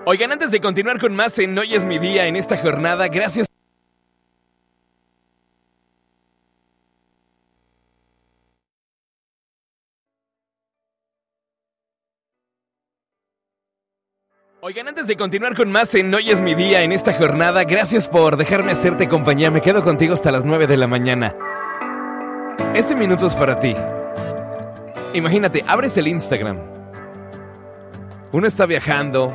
Oigan, antes de continuar con más en Hoy es mi día en esta jornada, gracias. Oigan, antes de continuar con más en Hoy es mi día en esta jornada, gracias por dejarme hacerte compañía. Me quedo contigo hasta las 9 de la mañana. Este minuto es para ti. Imagínate, abres el Instagram. Uno está viajando.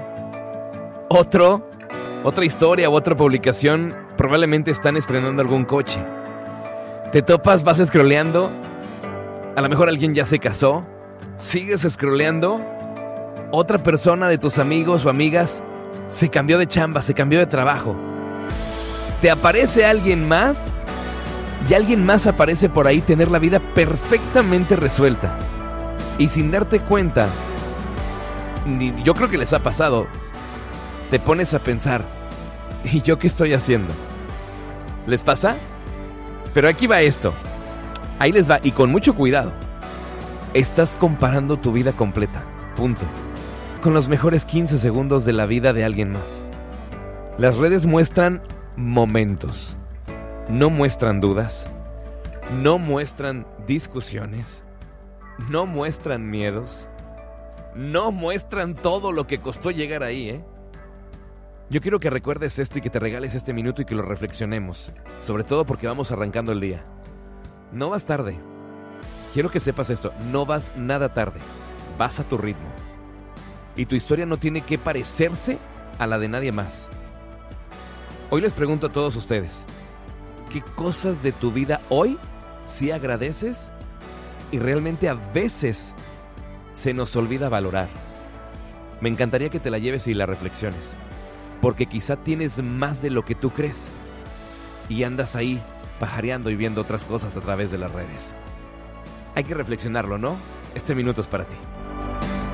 Otra historia u otra publicación, probablemente están estrenando algún coche. Te topas, vas scrolleando. A lo mejor alguien ya se casó. Sigues scrolleando. Otra persona de tus amigos o amigas se cambió de chamba, se cambió de trabajo. Te aparece alguien más y alguien más aparece por ahí tener la vida perfectamente resuelta. Y sin darte cuenta, yo creo que les ha pasado, te pones a pensar, ¿y yo qué estoy haciendo? ¿Les pasa? Pero aquí va esto. Ahí les va, y con mucho cuidado. Estás comparando tu vida completa, punto, con los mejores 15 segundos de la vida de alguien más. Las redes muestran momentos, no muestran dudas, no muestran discusiones, no muestran miedos, no muestran todo lo que costó llegar ahí, ¿eh? Yo quiero que recuerdes esto y que te regales este minuto y que lo reflexionemos, sobre todo porque vamos arrancando el día. No vas tarde. Quiero que sepas esto, no vas nada tarde, vas a tu ritmo. Y tu historia no tiene que parecerse a la de nadie más. Hoy les pregunto a todos ustedes, ¿qué cosas de tu vida hoy sí agradeces y realmente a veces se nos olvida valorar? Me encantaría que te la lleves y la reflexiones, porque quizá tienes más de lo que tú crees y andas ahí pajareando y viendo otras cosas a través de las redes. Hay que reflexionarlo, ¿no? Este minuto es para ti.